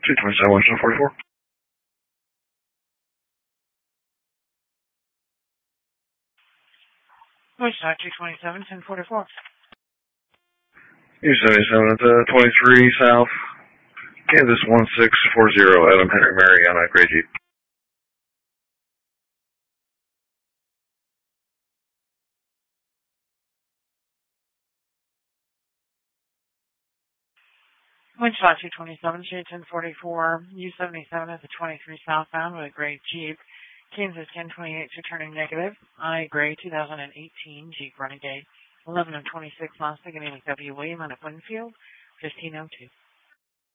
227 Western 44. Wichita 227, 1044. U77 at the 23 South, Kansas 1640, Adam Henry Mariana, Gray Jeep. Wichita 227, Shade 1044, U77 at the 23 southbound with a gray Jeep. Kansas 1028 returning negative. I gray 2018 Jeep Renegade. 11 of 26 lost beginning with W. William out of Winfield, 1502.